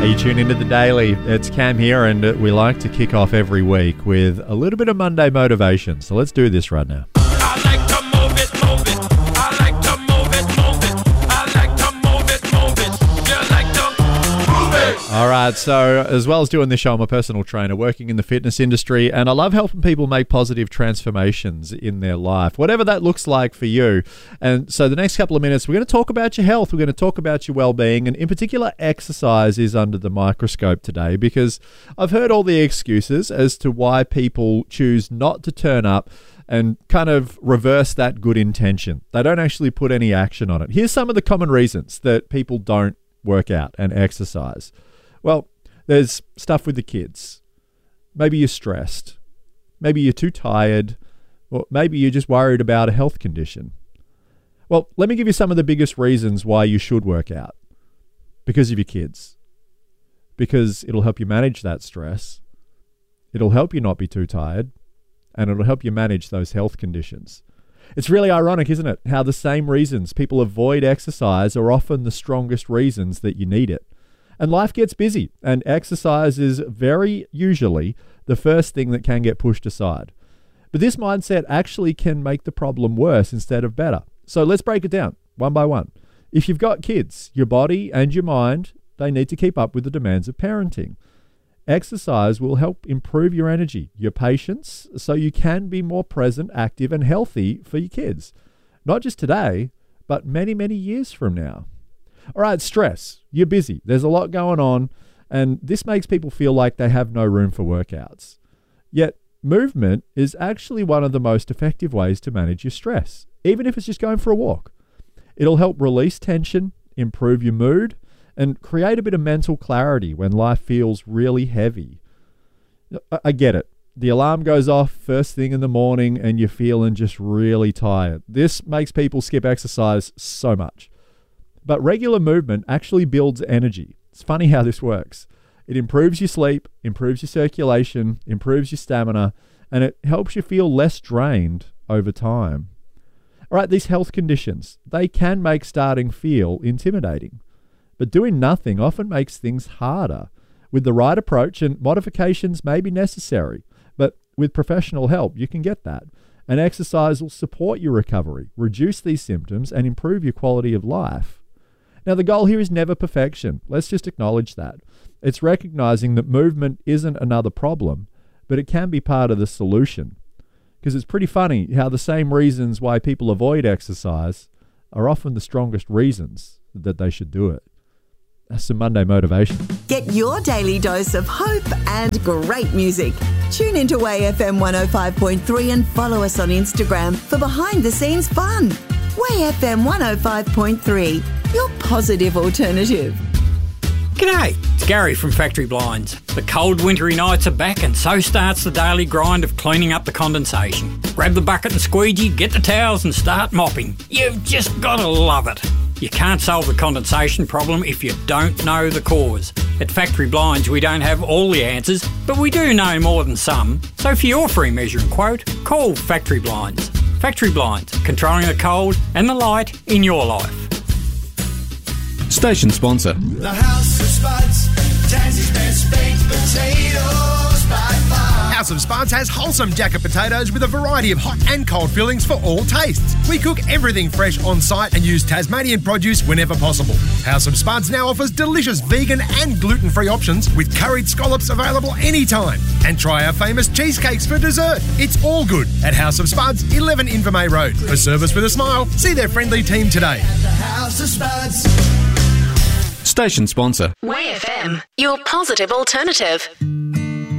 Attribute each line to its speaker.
Speaker 1: Hey, you tune into The Daily. It's Cam here, and we like to kick off every week with a little bit of Monday motivation. So let's do this right now.
Speaker 2: I like to move it, move it. I like to move it, move it. I like to move it, move it. You like to move it.
Speaker 1: All right, so as well as doing this show, I'm a personal trainer working in the fitness industry, and I love helping people make positive transformations in their life, whatever that looks like for you. And so the next couple of minutes, we're going to talk about your health. We're going to talk about your well-being, and in particular, exercise is under the microscope today, because I've heard all the excuses as to why people choose not to turn up and kind of reverse that good intention. They don't actually put any action on it. Here's some of the common reasons that people don't work out and exercise. Well, there's stuff with the kids. Maybe you're stressed. Maybe you're too tired. Or maybe you're just worried about a health condition. Well, let me give you some of the biggest reasons why you should work out. Because of your kids. Because it'll help you manage that stress. It'll help you not be too tired. And it'll help you manage those health conditions. It's really ironic, isn't it? How the same reasons people avoid exercise are often the strongest reasons that you need it. And life gets busy, and exercise is very usually the first thing that can get pushed aside. But this mindset actually can make the problem worse instead of better. So let's break it down one by one. If you've got kids, your body and your mind, they need to keep up with the demands of parenting. Exercise will help improve your energy, your patience, so you can be more present, active, and healthy for your kids. Not just today, but many, many years from now. All right, stress. You're busy. There's a lot going on, and this makes people feel like they have no room for workouts. Yet, movement is actually one of the most effective ways to manage your stress, even if it's just going for a walk. It'll help release tension, improve your mood, and create a bit of mental clarity when life feels really heavy. I get it. The alarm goes off first thing in the morning and you're feeling just really tired. This makes people skip exercise so much. But regular movement actually builds energy. It's funny how this works. It improves your sleep, improves your circulation, improves your stamina, and it helps you feel less drained over time. All right, these health conditions, they can make starting feel intimidating. But doing nothing often makes things harder. With the right approach, and modifications may be necessary, but with professional help, you can get that. And exercise will support your recovery, reduce these symptoms, and improve your quality of life. Now, the goal here is never perfection. Let's just acknowledge that. It's recognizing that movement isn't another problem, but it can be part of the solution. Because it's pretty funny how the same reasons why people avoid exercise are often the strongest reasons that they should do it. That's some Monday motivation.
Speaker 3: Get your daily dose of hope and great music. Tune into WayFM 105.3 and follow us on Instagram for behind-the-scenes fun. WayFM 105.3, your positive alternative.
Speaker 4: G'day, it's Gary from Factory Blinds. The cold wintry nights are back and so starts the daily grind of cleaning up the condensation. Grab the bucket and squeegee, get the towels and start mopping. You've just got to love it. You can't solve the condensation problem if you don't know the cause. At Factory Blinds, we don't have all the answers, but we do know more than some. So for your free measuring quote, call Factory Blinds. Factory Blinds, controlling the cold and the light in your life.
Speaker 5: Station sponsor.
Speaker 6: The House of Spuds, Tassie's best baked potatoes by far.
Speaker 7: House of Spuds has wholesome jacket potatoes with a variety of hot and cold fillings for all tastes. We cook everything fresh on site and use Tasmanian produce whenever possible. House of Spuds now offers delicious vegan and gluten-free options with curried scallops available anytime. And try our famous cheesecakes for dessert. It's all good at House of Spuds, 11 Invermay Road. For service with a smile, see their friendly team today.
Speaker 6: The House of Spuds.
Speaker 5: Station sponsor.
Speaker 8: WayFM, your positive alternative.